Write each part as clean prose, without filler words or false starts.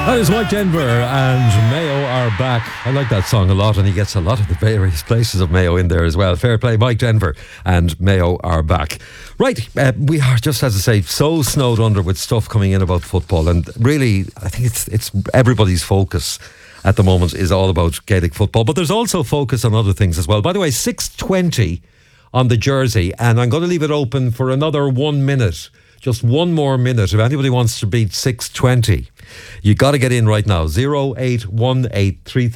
That is Mike Denver and Mayo are back. I like that song a lot, and he gets a lot of the various places of Mayo in there as well. Fair play, Mike Denver and Mayo are back. Right, we are, just as I say, so snowed under with stuff coming in about football, and really, I think it's everybody's focus at the moment is all about Gaelic football, but there's also focus on other things as well. By the way, 6:20 on the jersey, and I'm going to leave it open for another 1 minute. Just one more minute. If anybody wants to beat 6:20, you got to get in right now. 0818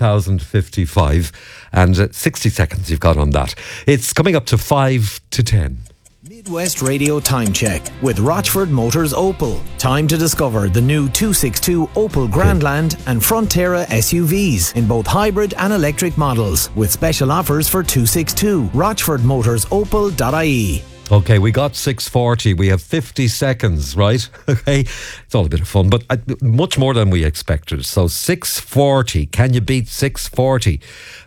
3055, and 60 seconds you've got on that. It's coming up to 5 to 10. Midwest Radio Time Check with Rochford Motors Opel. Time to discover the new 262 Opel Grandland and Frontera SUVs in both hybrid and electric models, with special offers for 262. RochfordMotorsOpel.ie. Okay, we got 6:40. We have 50 seconds, right? Okay, it's all a bit of fun, but much more than we expected. So 6:40. Can you beat 6:40?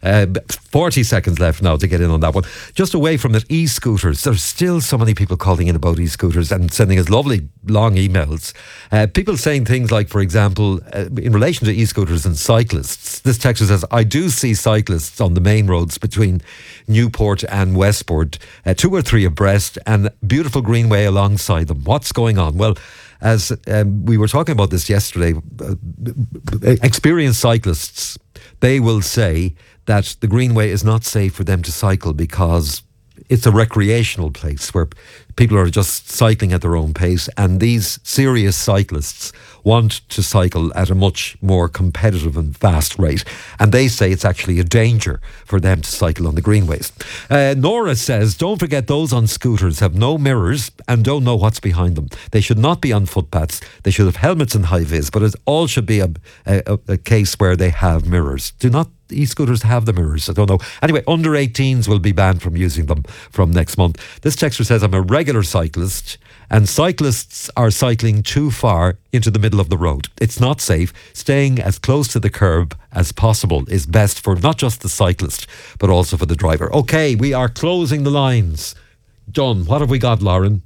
40 seconds left now to get in on that one. Just away from it, e-scooters. There's still so many people calling in about e-scooters and sending us lovely long emails. People saying things like, for example, in relation to e-scooters and cyclists. This texter says, I do see cyclists on the main roads between Newport and Westport, 2 or 3 abreast, and beautiful greenway alongside them. What's going on? Well, as we were talking about this yesterday, experienced cyclists, they will say that the greenway is not safe for them to cycle because it's a recreational place where people are just cycling at their own pace, and these serious cyclists want to cycle at a much more competitive and fast rate, and they say it's actually a danger for them to cycle on the greenways. Nora says, don't forget those on scooters have no mirrors and don't know what's behind them. They should not be on footpaths. They should have helmets and high vis, but it all should be a case where they have mirrors. Do not e-scooters have the mirrors? I don't know. Anyway, under 18s will be banned from using them from next month. This texter says, I'm a regular cyclist, and cyclists are cycling too far into the middle of the road. It's not safe. Staying as close to the curb as possible is best for not just the cyclist, but also for the driver. Okay, we are closing the lines. Done. What have we got, Lauren?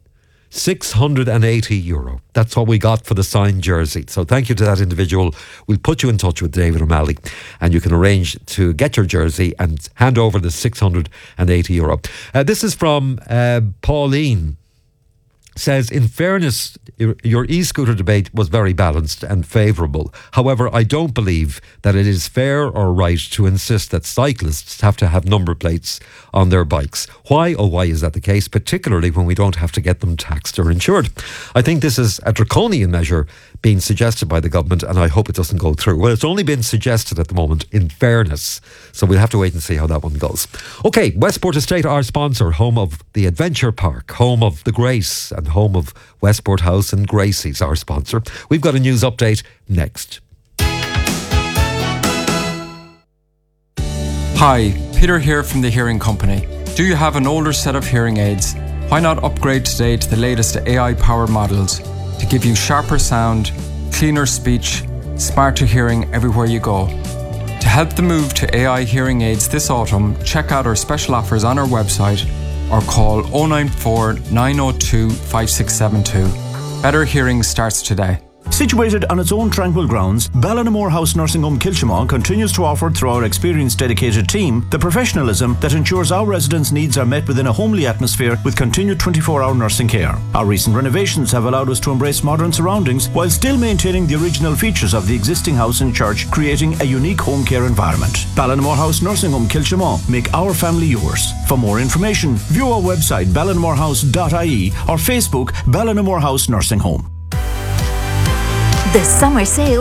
€680. That's what we got for the signed jersey. So thank you to that individual. We'll put you in touch with David O'Malley, and you can arrange to get your jersey and hand over the €680. This is from Pauline. Says, in fairness, your e-scooter debate was very balanced and favourable. However, I don't believe that it is fair or right to insist that cyclists have to have number plates on their bikes. Why, oh why is that the case, particularly when we don't have to get them taxed or insured? I think this is a draconian measure being suggested by the government, and I hope it doesn't go through. Well, it's only been suggested at the moment, in fairness, so we'll have to wait and see how that one goes. Okay, Westport Estate, our sponsor, home of the Adventure Park, home of the Grace, and home of Westport House and Gracie's, our sponsor. We've got a news update next. Hi, Peter here from the Hearing Company. Do you have an older set of hearing aids? Why not upgrade today to the latest AI-powered models to give you sharper sound, cleaner speech, smarter hearing everywhere you go? To help the move to AI hearing aids this autumn, check out our special offers on our website or call 094 902 5672. Better hearing starts today. Situated on its own tranquil grounds, Ballinamore House Nursing Home Kilchimau continues to offer, through our experienced dedicated team, the professionalism that ensures our residents' needs are met within a homely atmosphere with continued 24-hour nursing care. Our recent renovations have allowed us to embrace modern surroundings while still maintaining the original features of the existing house and church, creating a unique home care environment. Ballinamore House Nursing Home Kilchimau. Make our family yours. For more information, view our website ballinamorehouse.ie or Facebook Ballinamore House Nursing Home. The summer sale